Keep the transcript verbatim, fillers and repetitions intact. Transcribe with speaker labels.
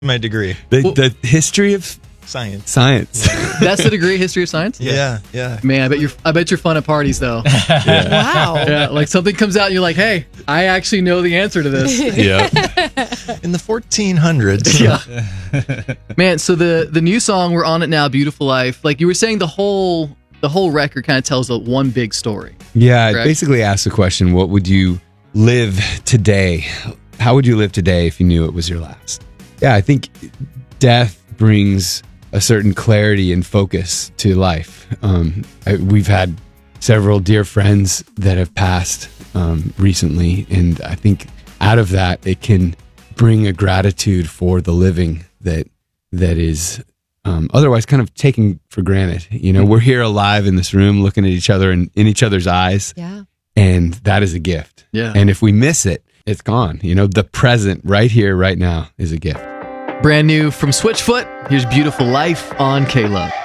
Speaker 1: My degree.
Speaker 2: The,
Speaker 3: Well-
Speaker 2: the history of
Speaker 1: Science.
Speaker 2: science.
Speaker 3: That's the degree, history of science?
Speaker 1: Yeah, yeah.
Speaker 3: Man, I bet you're I bet you're fun at parties though.
Speaker 4: Wow.
Speaker 3: Yeah, like something comes out and you're like, hey, I actually know the answer to this.
Speaker 2: Yeah.
Speaker 1: In the fourteen hundreds.
Speaker 3: Yeah. Man, so the the new song, we're on it now, Beautiful Life. Like you were saying, the whole the whole record kind of tells a one big story.
Speaker 2: Yeah, it
Speaker 3: Correct.
Speaker 2: basically asks the question, what would you live today? How would you live today if you knew it was your last? Yeah, I think death brings a certain clarity and focus to life. Um, I, we've had several dear friends that have passed um, recently, and I think out of that, it can bring a gratitude for the living that that is um, otherwise kind of taken for granted. You know, we're here alive in this room, looking at each other and in each other's eyes,
Speaker 4: Yeah.
Speaker 2: and that is a gift.
Speaker 3: Yeah.
Speaker 2: And if we miss it, it's gone. You know, the present right here, right now is a gift.
Speaker 3: Brand new from Switchfoot. Here's Beautiful Life on K-Love.